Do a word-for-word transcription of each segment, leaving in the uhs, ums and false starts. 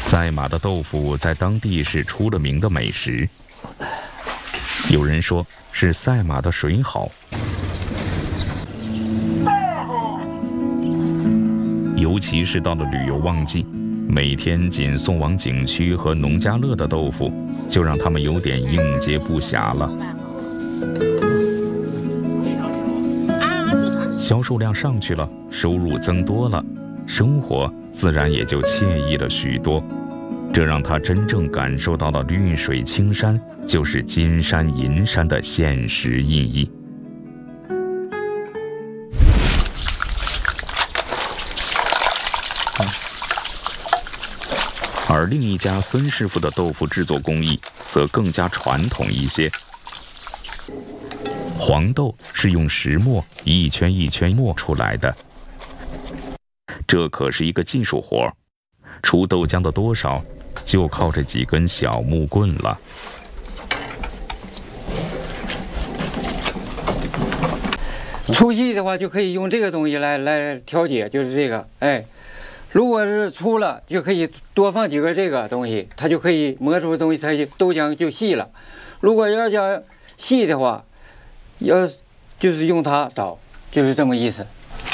赛马的豆腐在当地是出了名的美食，有人说是赛马的水好。尤其是到了旅游旺季，每天仅送往景区和农家乐的豆腐，就让他们有点应接不暇了。销售量上去了，收入增多了，生活自然也就惬意了许多。这让他真正感受到了绿水青山就是金山银山的现实意义。而另一家孙师傅的豆腐制作工艺则更加传统一些。黄豆是用石磨一圈一圈磨出来的，这可是一个技术活，出豆浆的多少就靠这几根小木棍了。 粗细的话就可以用这个东西来来调节，就是这个，哎，如果是粗了，就可以多放几个这个东西，它就可以磨出的东西，它就豆浆就细了。如果要加细的话，要就是用它捣，就是这么意思。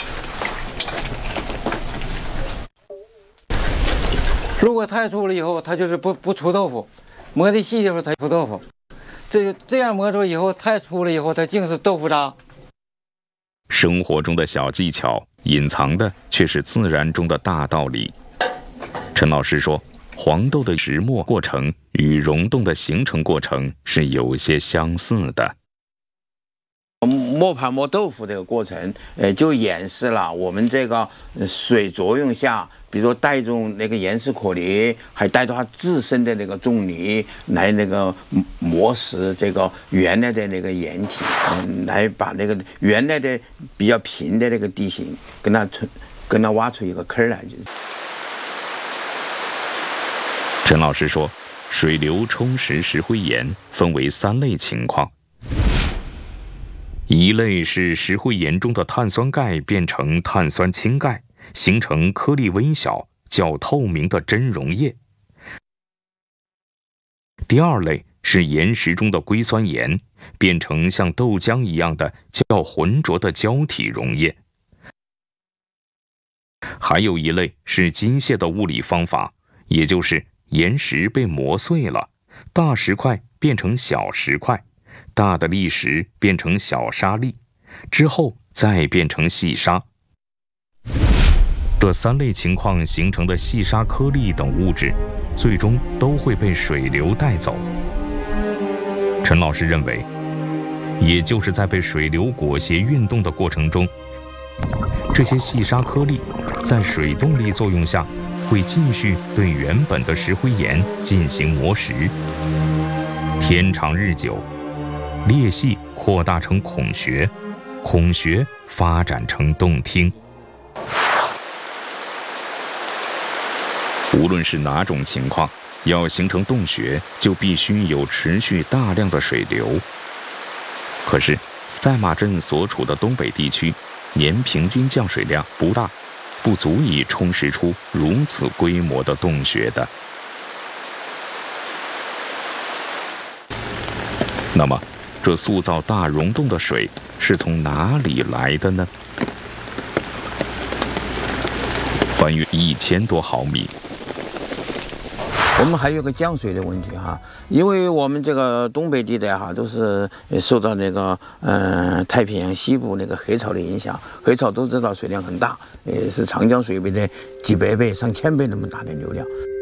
如果太粗了以后，它就是不不出豆腐；磨的细的时候才出豆腐。这这样磨出以后，太粗了以后，它竟是豆腐渣。 生活中的小技巧，隐藏的却是自然中的大道理。陈老师说，黄豆的石磨过程与溶洞的形成过程是有些相似的。 磨盘磨豆腐这个过程，呃，就演示了我们这个水作用下，比如说带动那个岩石颗粒，还带动它自身的那个重力，来那个磨蚀这个原来的那个岩体，嗯，来把那个原来的比较平的那个地形，跟它出，跟它挖出一个坑来。就是陈老师说，水流冲蚀石灰岩分为三类情况。一类是石灰岩中的碳酸钙变成碳酸氢钙，形成颗粒微小、较透明的真溶液。第二类是岩石中的硅酸盐变成像豆浆一样的较浑浊的胶体溶液。还有一类是机械的物理方法，也就是岩石被磨碎了，大石块变成小石块，大的砾石变成小沙砾，之后再变成细沙。这三类情况形成的细沙颗粒等物质，最终都会被水流带走。陈老师认为，也就是在被水流裹挟运动的过程中，这些细沙颗粒在水动力作用下，会继续对原本的石灰岩进行磨蚀。天长日久，裂隙扩大成孔穴，孔穴发展成洞厅。无论是哪种情况，要形成洞穴，就必须有持续大量的水流。可是，赛马镇所处的东北地区，年平均降水量不大，不足以冲蚀出如此规模的洞穴的。那么，这塑造大溶洞的水是从哪里来的呢？翻越一千多毫米。 我们还有个降水的问题哈，因为我们这个东北地带哈都是受到那个呃太平洋西部那个黑潮的影响，黑潮都知道水量很大，呃是长江水位的几百倍、上千倍那么大的流量。